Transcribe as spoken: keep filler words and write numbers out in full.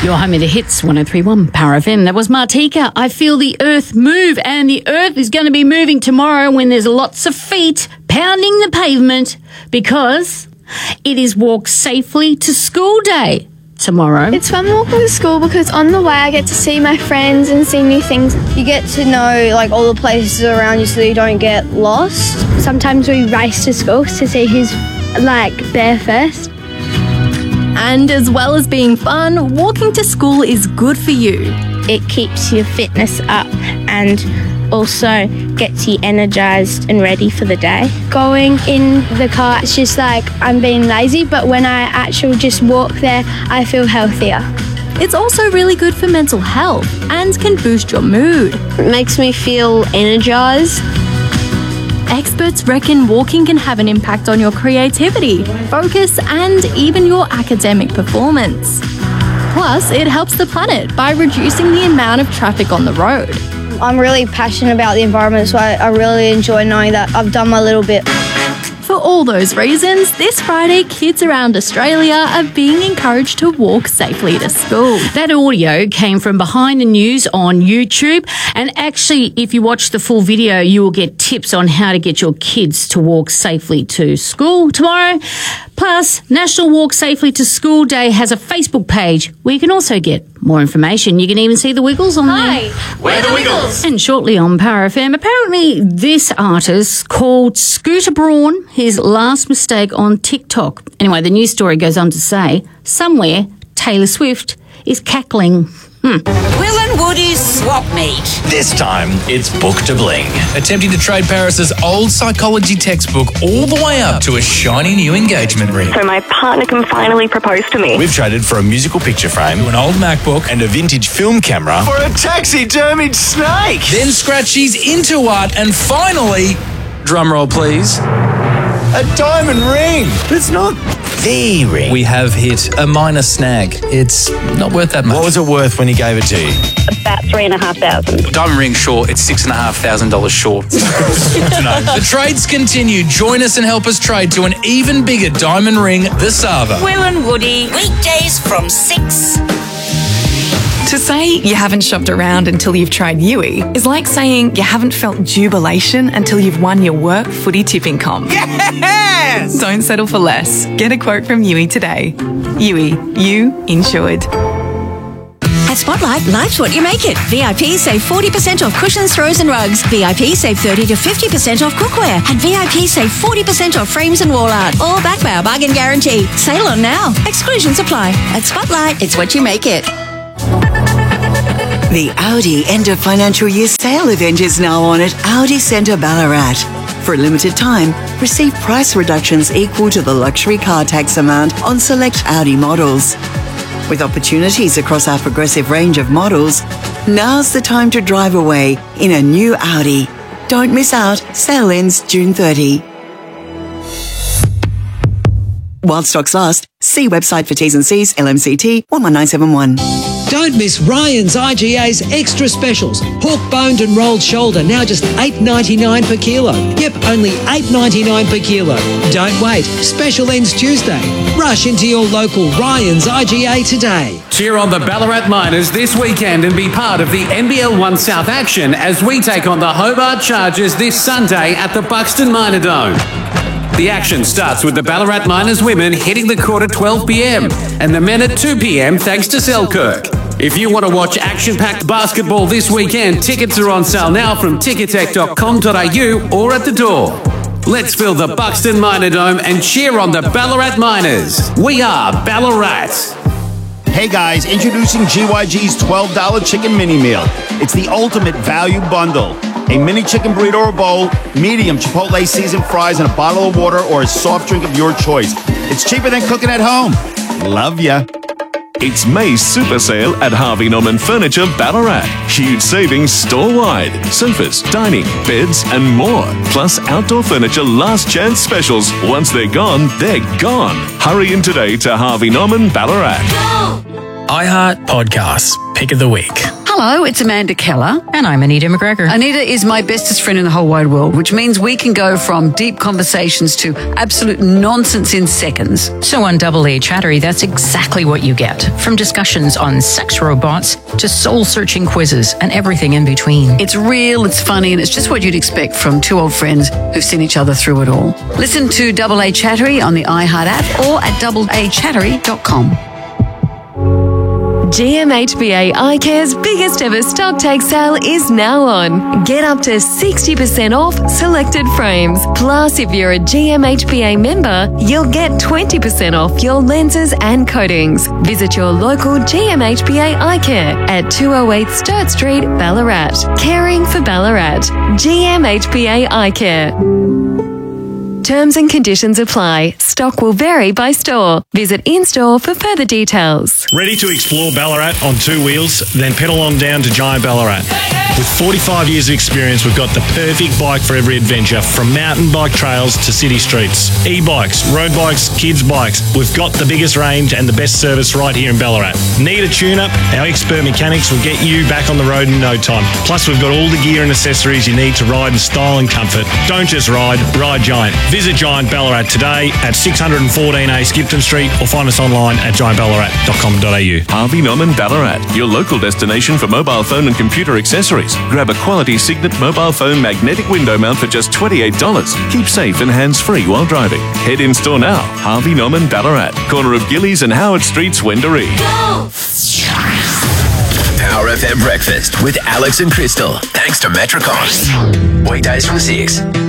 Your home of the hits, one oh three point one Power F M. That was Martika. I feel the earth move, and the earth is going to be moving tomorrow when there's lots of feet pounding the pavement because it is Walk Safely to School Day tomorrow. It's fun walking to school because on the way I get to see my friends and see new things. You get to know like all the places around you so you don't get lost. Sometimes we race to school to see who's like there first. And as well as being fun, walking to school is good for you. It keeps your fitness up and also gets you energised and ready for the day. Going in the car, it's just like I'm being lazy, but when I actually just walk there, I feel healthier. It's also really good for mental health and can boost your mood. It makes me feel energised. Experts reckon walking can have an impact on your creativity, focus, and even your academic performance. Plus, it helps the planet by reducing the amount of traffic on the road. I'm really passionate about the environment, so I, I really enjoy knowing that I've done my little bit. For all those reasons, this Friday, kids around Australia are being encouraged to walk safely to school. That audio came from Behind the News on YouTube. And actually, if you watch the full video, you will get tips on how to get your kids to walk safely to school tomorrow. Plus, National Walk Safely to School Day has a Facebook page where you can also get more information. You can even see the Wiggles on Hi, there. we're the Wiggles. And shortly on Power F M, apparently this artist called Scooter Braun his last mistake on TikTok. Anyway, the news story goes on to say, somewhere Taylor Swift is cackling. Hmm. Will and Woody's swap meet. This time, it's Book to Bling. Attempting to trade Paris's old psychology textbook all the way up to a shiny new engagement ring. So my partner can finally propose to me. We've traded for a musical picture frame, an old MacBook, and a vintage film camera for a taxidermied snake. Then Scratchy's into art, and finally, drumroll please, a diamond ring. It's not the ring. We have hit a minor snag. It's not worth that much. What was it worth when he gave it to you? About three and a half thousand. Diamond ring short. It's six and a half thousand dollars short. Good to know. The trades continue. Join us and help us trade to an even bigger diamond ring, the Sava. Will and Woody, weekdays from six. To say you haven't shopped around until you've tried Yui is like saying you haven't felt jubilation until you've won your work footy tipping comp. Yes! Don't settle for less. Get a quote from Yui today. Yui, you insured. At Spotlight, life's what you make it. V I P save forty percent off cushions, throws and rugs. V I P save thirty to fifty percent off cookware. And V I P save forty percent off frames and wall art. All backed by our bargain guarantee. Sale on now. Exclusions apply. At Spotlight, it's what you make it. The Audi end of financial year sale event is now on at Audi Centre Ballarat. For a limited time, receive price reductions equal to the luxury car tax amount on select Audi models. With opportunities across our progressive range of models, now's the time to drive away in a new Audi. Don't miss out. Sale ends June thirtieth. While stocks last, see website for T's and C's, L M C T one one nine seven one. Don't miss Ryan's I G A's extra specials. Pork boned and rolled shoulder, now just eight ninety-nine per kilo. Yep, only eight ninety-nine per kilo. Don't wait. Special ends Tuesday. Rush into your local Ryan's I G A today. Cheer on the Ballarat Miners this weekend and be part of the N B L One South action as we take on the Hobart Chargers this Sunday at the Buxton Minor Dome. The action starts with the Ballarat Miners women hitting the court at twelve p m and the men at two p m thanks to Selkirk. If you want to watch action-packed basketball this weekend, tickets are on sale now from ticketek dot com dot a u or at the door. Let's fill the Buxton Minor Dome and cheer on the Ballarat Miners. We are Ballarat. Hey guys, introducing G Y G's twelve dollar chicken mini meal. It's the ultimate value bundle. A mini chicken burrito or bowl, medium Chipotle seasoned fries, and a bottle of water or a soft drink of your choice. It's cheaper than cooking at home. Love ya. It's May's Super Sale at Harvey Norman Furniture Ballarat. Huge savings store-wide. Sofas, dining, beds and more. Plus outdoor furniture last chance specials. Once they're gone, they're gone. Hurry in today to Harvey Norman Ballarat. iHeart Podcasts. Pick of the Week. Hello. Hello, it's Amanda Keller. And I'm Anita McGregor. Anita is my bestest friend in the whole wide world, which means we can go from deep conversations to absolute nonsense in seconds. So on Double A Chattery, that's exactly what you get. From discussions on sex robots to soul-searching quizzes and everything in between. It's real, it's funny, and it's just what you'd expect from two old friends who've seen each other through it all. Listen to Double A Chattery on the iHeart app or at double a chattery dot com. G M H B A iCare's biggest ever stock take sale is now on. Get up to sixty percent off selected frames. Plus, if you're a G M H B A member, you'll get twenty percent off your lenses and coatings. Visit your local G M H B A iCare at two oh eight Sturt Street, Ballarat. Caring for Ballarat. G M H B A iCare. Terms and conditions apply. Stock will vary by store. Visit in-store for further details. Ready to explore Ballarat on two wheels? Then pedal on down to Giant Ballarat. With forty-five years of experience, we've got the perfect bike for every adventure, from mountain bike trails to city streets. E-bikes, road bikes, kids' bikes. We've got the biggest range and the best service right here in Ballarat. Need a tune-up? Our expert mechanics will get you back on the road in no time. Plus, we've got all the gear and accessories you need to ride in style and comfort. Don't just ride, ride Giant. Visit Giant Ballarat today at six fourteen A Skipton Street or find us online at giant ballarat dot com dot a u. Harvey Norman Ballarat, your local destination for mobile phone and computer accessories. Grab a quality Signet mobile phone magnetic window mount for just twenty-eight dollars. Keep safe and hands-free while driving. Head in store now. Harvey Norman Ballarat, corner of Gillies and Howard Streets, Wendouree. Power F M Breakfast with Alex and Crystal. Thanks to Metricon. Weekdays from six.